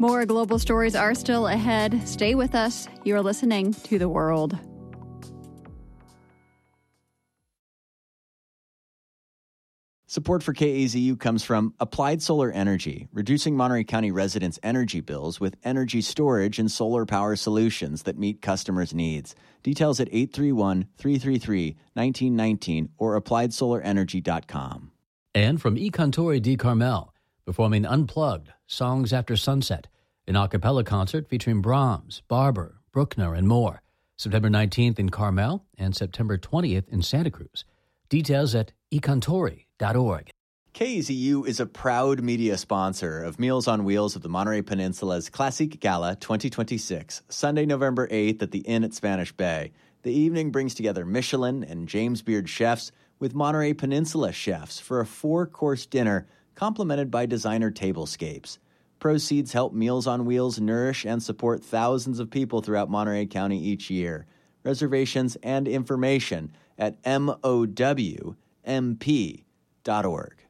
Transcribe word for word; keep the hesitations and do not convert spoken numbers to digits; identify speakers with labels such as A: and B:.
A: More global stories are still ahead. Stay with us. You're listening to The World.
B: Support for K A Z U comes from Applied Solar Energy, reducing Monterey County residents' energy bills with energy storage and solar power solutions that meet customers' needs. Details at eight three one, three three three, one nine one nine or applied solar energy dot com.
C: And from I Cantori di Carmel, performing Unplugged, Songs After Sunset, an a cappella concert featuring Brahms, Barber, Bruckner, and more. September nineteenth in Carmel and September twentieth in Santa Cruz. Details at i cantori dot org.
B: K A Z U is a proud media sponsor of Meals on Wheels of the Monterey Peninsula's Classic Gala twenty twenty-six, Sunday, November eighth at the Inn at Spanish Bay. The evening brings together Michelin and James Beard chefs with Monterey Peninsula chefs for a four-course dinner complemented by designer tablescapes. Proceeds help Meals on Wheels nourish and support thousands of people throughout Monterey County each year. Reservations and information at M O W M P dot org.